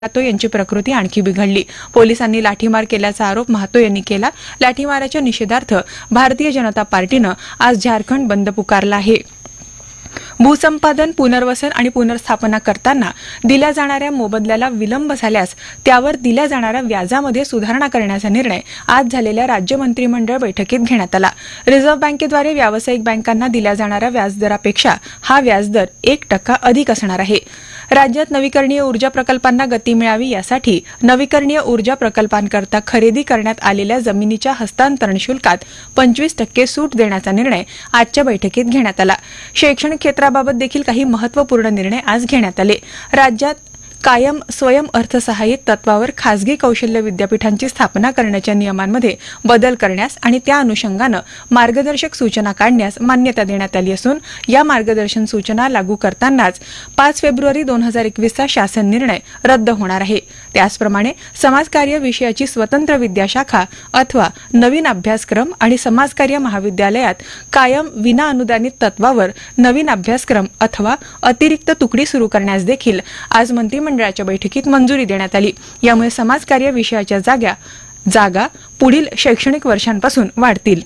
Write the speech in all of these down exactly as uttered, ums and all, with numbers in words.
महातो यांची प्रकृती आणखी बिघडली. पोलिसांनी लाठीमार केल्याचा आरोप महातो यांनी केला. लाठीमाराच्या निषेधार्थ भारतीय जनता पार्टीनं आज झारखंड बंद पुकारला आहे. भूसंपादन, पुनर्वसन आणि पुनर्स्थापना करताना दिल्या जाणाऱ्या मोबदल्याला विलंब झाल्यास त्यावर दिल्या जाणाऱ्या व्याजामध्ये सुधारणा करण्याचा निर्णय आज झालेल्या राज्य मंत्रिमंडळ बैठकीत घेण्यात आला. रिझर्व्ह बँकेद्वारे व्यावसायिक बँकांना दिल्या जाणाऱ्या व्याजदरापेक्षा हा व्याजदर एक टक्का अधिक असणार आहे. राज्यात नवीकरणीय ऊर्जा प्रकल्पांना गती मिळावी यासाठी नवीकरणीय ऊर्जा प्रकल्पांकरता खरेदी करण्यात आलेल्या जमिनीच्या हस्तांतरण शुल्कात पंचवीस टक्के सूट देण्याचा निर्णय आजच्या बैठकीत घेण्यात आला. शैक्षणिक क्षेत्राबाबत देखील काही महत्वपूर्ण निर्णय आज घेण्यात आले. राज्यात कायम स्वयं अर्थसहाय्यित तत्वावर खासगी कौशल्य विद्यापीठांची स्थापना करण्याच्या नियमांमध्ये बदल करण्यास आणि त्या अनुषंगानं मार्गदर्शक सूचना काढण्यास मान्यता देण्यात आली असून या मार्गदर्शन सूचना लागू करतानाच पाच फेब्रुवारी दोन हजार एकवीसचा शासन निर्णय रद्द होणार आहे. त्याचप्रमाणे समाजकार्य विषयाची स्वतंत्र विद्याशाखा अथवा नवीन अभ्यासक्रम आणि समाजकार्य महाविद्यालयात कायम विना अनुदानित तत्वावर नवीन अभ्यासक्रम अथवा अतिरिक्त तुकडी सुरू करण्यास देखील आज मंत्रिमंडळ मंडळाच्या बैठकीत मंजुरी देण्यात आली. यामुळे समाजकार्य विषयाच्या जागा जागा पुढील शैक्षणिक वर्षांपासून वाढतील.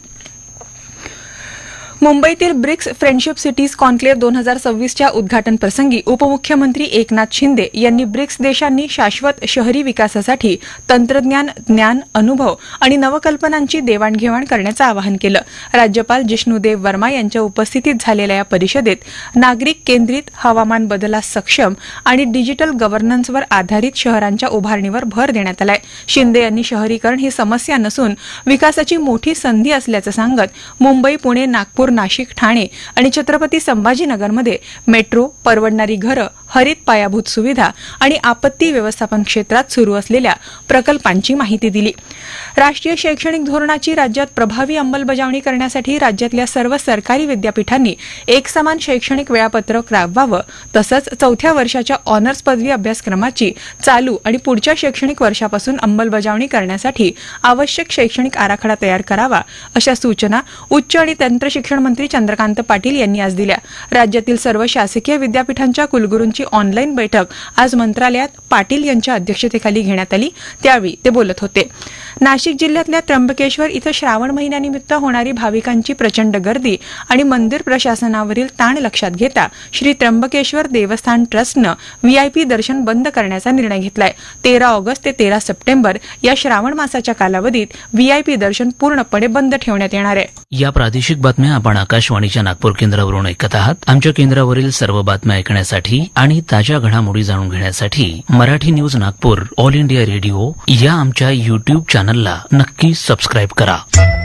मुंबईतील ब्रिक्स फ्रेंडशिप सिटीज कॉन्क्लेव्ह दोन हजार सव्वीसच्या उद्घाटन प्रसंगी उपमुख्यमंत्री एकनाथ शिंदे यांनी ब्रिक्स देशांनी शाश्वत शहरी विकासासाठी तंत्रज्ञान, ज्ञान, अनुभव आणि नवकल्पनांची देवाणघेवाण करण्याचं आवाहन केलं. राज्यपाल जिष्णुदेव वर्मा यांच्या उपस्थितीत झालेल्या या परिषदेत नागरिक केंद्रित, हवामान बदलास सक्षम आणि डिजिटल गव्हर्नन्सवर आधारित शहरांच्या उभारणीवर भर देण्यात आलाय. शिंदे यांनी शहरीकरण ही समस्या नसून विकासाची मोठी संधी असल्याचं सांगत मुंबई, पुणे, नागपूर, नाशिक, ठाणे आणि छत्रपती संभाजीनगरमध्ये मेट्रो, परवडणारी घरं, हरित पायाभूत सुविधा आणि आपत्ती व्यवस्थापन क्षेत्रात सुरू असलेल्या प्रकल्पांची माहिती दिली. राष्ट्रीय शैक्षणिक धोरणाची राज्यात प्रभावी अंमलबजावणी करण्यासाठी राज्यातल्या सर्व सरकारी विद्यापीठांनी एकसमान शैक्षणिक वेळापत्रक राबवावं तसंच चौथ्या वर्षाच्या ऑनर्स पदवी अभ्यासक्रमाची चालू आणि पुढच्या शैक्षणिक वर्षापासून अंमलबजावणी करण्यासाठी आवश्यक शैक्षणिक आराखडा तयार करावा अशा सूचना उच्च आणि तंत्र शिक्षण मंत्री चंद्रकांत पाटील यांनी आज दिल्या. राज्यातील सर्व शासकीय विद्यापीठांच्या कुलगुरूंची ऑनलाईन बैठक आज मंत्रालयात पाटील यांच्या अध्यक्षतेखाली घेण्यात आली. त्यावेळी ते बोलत होते. नाशिक जिल्ह्यातल्या त्र्यंबकेश्वर इथं श्रावण महिन्यानिमित्त होणारी भाविकांची प्रचंड गर्दी आणि मंदिर प्रशासनावरील ताण लक्षात घेता श्री त्र्यंबकेश्वर देवस्थान ट्रस्टनं व्हीआयपी दर्शन बंद करण्याचा निर्णय घेतलाय. तेरा ऑगस्ट ते तेरा सप्टेंबर या श्रावण मासाच्या कालावधीत व्हीआयपी दर्शन पूर्णपणे बंद ठेवण्यात येणार आहे. या प्रादेशिक बातम्या आपण आकाशवाणीच्या नागपूर केंद्रावरून ऐकत आहात. आमच्या केंद्रावरील सर्व बातम्या ऐकण्यासाठी आणि ताज्या घडामोडी जाणून घेण्यासाठी Marathi news Nagpur all India radio या आमच्या युट्यूब चॅनलला नक्की सबस्क्राईब करा.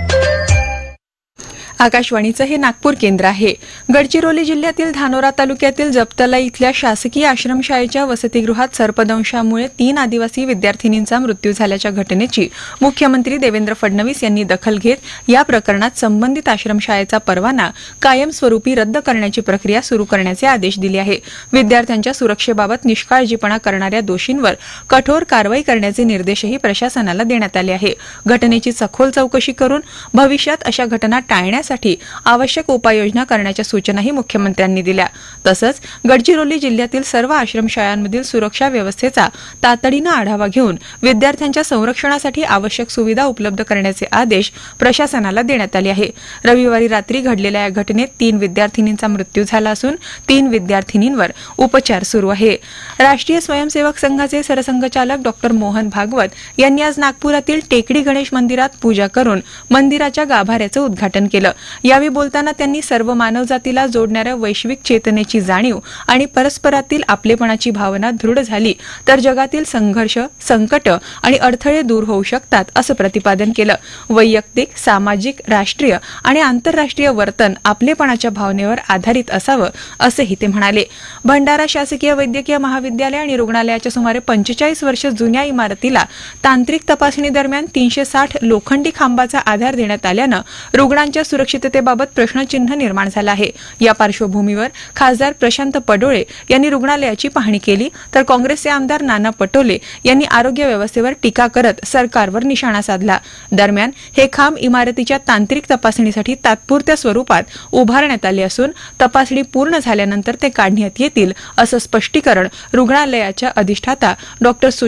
आकाशवाणीचं हे नागपूर केंद्र आहे. गडचिरोली जिल्ह्यातील धानोरा तालुक्यातील जपतला इथल्या शासकीय आश्रमशाळेच्या वसतिगृहात सर्पदंशामुळे तीन आदिवासी विद्यार्थिनींचा मृत्यू झाल्याच्या घटनेची मुख्यमंत्री देवेंद्र फडणवीस यांनी दखल घेत या प्रकरणात संबंधित आश्रमशाळेचा परवाना कायमस्वरूपी रद्द करण्याची प्रक्रिया सुरू करण्याचे आदेश दिले आहे. विद्यार्थ्यांच्या सुरक्षेबाबत निष्काळजीपणा करणाऱ्या दोषींवर कठोर कारवाई करण्याचे निर्देशही प्रशासनाला देण्यात आले आहे. घटनेची सखोल चौकशी करून भविष्यात अशा घटना टाळण्यास आवश्यक उपाययोजना करण्याच्या सूचनाही मुख्यमंत्र्यांनी दिल्या. तसंच गडचिरोली जिल्ह्यातील सर्व आश्रमशाळांमधील सुरक्षा व्यवस्थेचा तातडीनं आढावा घेऊन विद्यार्थ्यांच्या संरक्षणासाठी आवश्यक सुविधा उपलब्ध करण्याचे आदेश प्रशासनाला देण्यात आले आहे. रविवारी रात्री घडलेल्या या घटनेत तीन विद्यार्थिनींचा मृत्यू झाला असून तीन विद्यार्थिनींवर उपचार सुरू आहे. राष्ट्रीय स्वयंसेवक संघाचे सरसंघचालक डॉक्टर मोहन भागवत यांनी आज नागपुरातील टेकडी गणेश मंदिरात पूजा करून मंदिराच्या गाभाऱ्याचं उद्घाटन केलं. यावेळी बोलताना त्यांनी सर्व मानवजातीला जोडणाऱ्या वैश्विक चेतनेची जाणीव आणि परस्परातील आपलेपणाची भावना दृढ झाली तर जगातील संघर्ष, संकट आणि अडथळे दूर होऊ शकतात असं प्रतिपादन केलं. वैयक्तिक, सामाजिक, राष्ट्रीय आणि आंतरराष्ट्रीय वर्तन आपलेपणाच्या भावनेवर आधारित असावं असंही ते म्हणाले. भंडारा शासकीय वैद्यकीय महाविद्यालय आणि रुग्णालयाच्या सुमारे पंचेचाळीस वर्ष जुन्या इमारतीला तांत्रिक तपासणी दरम्यान तीनशे साठ लोखंडी खांबाचा आधार देण्यात आल्यानं रुग्णांच्या सुरक्षेत सुरक्षिततेबाबत प्रश्नचिन्ह निर्माण झालं आहे. या पार्श्वभूमीवर खासदार प्रशांत पडोळे यांनी रुग्णालयाची पाहणी केली, तर काँग्रेसचे आमदार नाना पटोले यांनी आरोग्य व्यवस्थेवर टीका करत सरकारवर निशाणा साधला. दरम्यान हे खांब इमारतीच्या तांत्रिक तपासणीसाठी तात्पुरत्या स्वरूपात उभारण्यात आले असून तपासणी पूर्ण झाल्यानंतर ते काढण्यात येतील असं स्पष्टीकरण रुग्णालयाच्या अधिष्ठाता डॉ